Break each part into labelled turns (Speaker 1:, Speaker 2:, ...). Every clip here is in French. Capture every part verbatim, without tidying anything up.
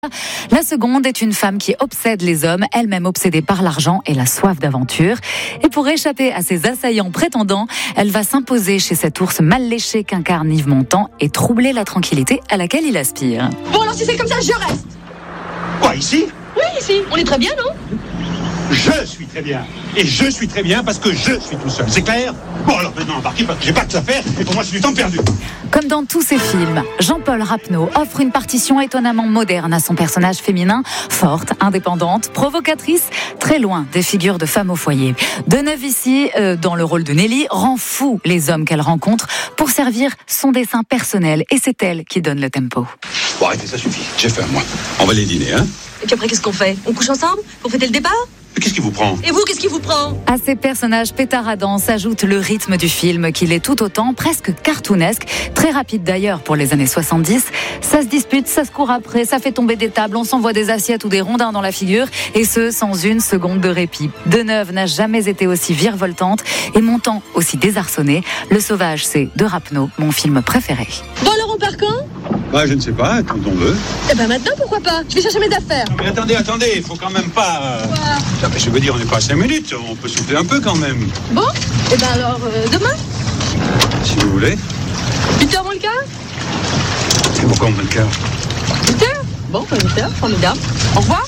Speaker 1: La seconde est une femme qui obsède les hommes, elle-même obsédée par l'argent et la soif d'aventure. Et pour échapper à ses assaillants prétendants, elle va s'imposer chez cet ours mal léché qu'incarne Yves Montand et troubler la tranquillité à laquelle il aspire.
Speaker 2: Bon alors si c'est comme ça, je reste.
Speaker 3: Quoi, ici?
Speaker 2: Oui, ici. On est très bien, non?
Speaker 3: Je suis très bien. Et je suis très bien parce que je suis tout seul. C'est clair? Bon alors maintenant embarquez parce que j'ai pas que ça à faire et pour moi c'est du temps perdu.
Speaker 1: Comme dans tous ses films, Jean-Paul Rapneau offre une partition étonnamment moderne à son personnage féminin, forte, indépendante, provocatrice, très loin des figures de femmes au foyer. Deneuve ici, euh, dans le rôle de Nelly, rend fou les hommes qu'elle rencontre pour servir son dessin personnel et c'est elle qui donne le tempo.
Speaker 3: Bon arrêtez, ça suffit. J'ai faim moi. On va aller dîner, hein?
Speaker 2: Et puis après, qu'est-ce qu'on fait? On couche ensemble pour fêter le départ?
Speaker 3: Mais qu'est-ce qui vous prend?
Speaker 2: Et vous, qu'est-ce qui vous prend?
Speaker 1: À ces personnages pétaradants s'ajoute le rythme du film, qu'il est tout autant, presque cartoonesque, très rapide d'ailleurs pour les années soixante-dix. Ça se dispute, ça se court après, ça fait tomber des tables, on s'envoie des assiettes ou des rondins dans la figure, et ce, sans une seconde de répit. Deneuve n'a jamais été aussi virevoltante, et Montand aussi désarçonné. Le Sauvage, c'est de Rapneau, mon film préféré.
Speaker 2: Bon alors, on part quand?
Speaker 3: Bah je ne sais pas, quand on veut.
Speaker 2: Eh ben maintenant, pourquoi pas? Je vais chercher mes affaires.
Speaker 3: Non mais attendez, attendez, il faut quand même pas... Euh...
Speaker 2: Quoi?
Speaker 3: Non, mais je veux dire, on n'est pas à cinq minutes, on peut souffler un peu quand même.
Speaker 2: Bon, eh ben alors, euh, demain?
Speaker 3: Si vous voulez.
Speaker 2: huit heures moins le quart?
Speaker 3: Et pourquoi on met le quart?
Speaker 2: huit heures? Bon, bah, huit heures, formidable. Au revoir.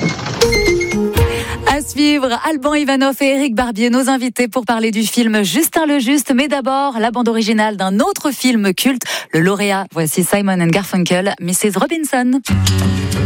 Speaker 1: À suivre, Alban Ivanov et Éric Barbier, nos invités pour parler du film Justin le Juste. Mais d'abord, la bande originale d'un autre film culte, le lauréat. Voici Simon and Garfunkel, missus Robinson.